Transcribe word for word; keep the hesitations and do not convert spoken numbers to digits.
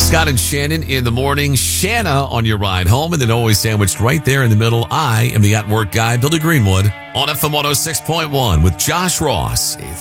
Scott and Shannon in the morning. Shanna on your ride home, and then always sandwiched right there in the middle. I am the at-work guy, Billy Greenwood, on F M one oh six point one with Josh Ross.